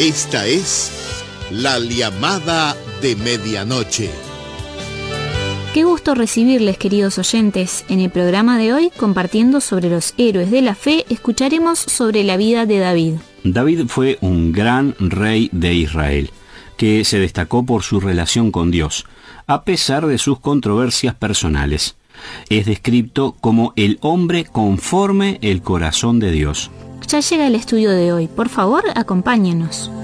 Esta es La Llamada de Medianoche. Qué gusto recibirles, queridos oyentes. En el programa de hoy, compartiendo sobre los héroes de la fe, escucharemos sobre la vida de David. David fue un gran rey de Israel, que se destacó por su relación con Dios, a pesar de sus controversias personales. Es descrito como el hombre conforme el corazón de Dios. Ya llega el estudio de hoy. Por favor, acompáñenos.